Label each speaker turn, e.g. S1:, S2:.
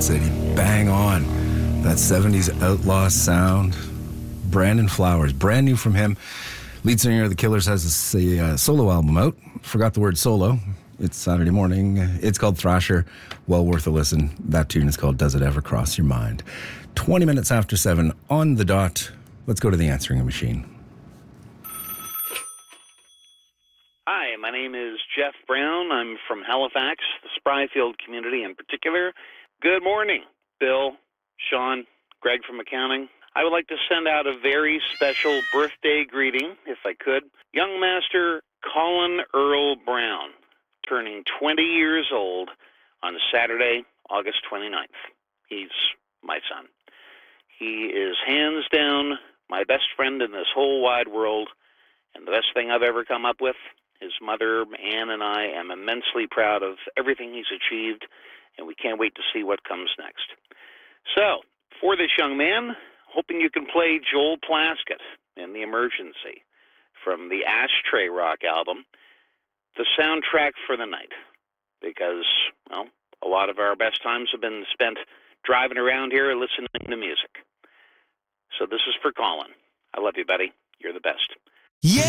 S1: That's it. Bang on. That 70s outlaw sound. Brandon Flowers, brand new from him. Lead singer of The Killers has a solo album out. Forgot the word solo. It's Saturday morning. It's called Thrasher. Well worth a listen. That tune is called Does It Ever Cross Your Mind? 20 minutes after 7 on the dot. Let's go to the answering machine.
S2: Hi, my name is Jeff Brown. I'm from Halifax, the Spryfield community in particular. Good morning, Bill, Sean, Greg from accounting. I would like to send out a very special birthday greeting, if I could. Young Master Colin Earl Brown, turning 20 years old on Saturday, August 29th. He's my son. He is hands down my best friend in this whole wide world, and the best thing I've ever come up with. His mother, Ann, and I am immensely proud of everything he's achieved, and we can't wait to see what comes next. So, for this young man, hoping you can play Joel Plaskett in The Emergency from the Ashtray Rock album, the soundtrack for the night. Because, well, a lot of our best times have been spent driving around here listening to music. So this is for Colin. I love you, buddy. You're the best.
S3: Yeah!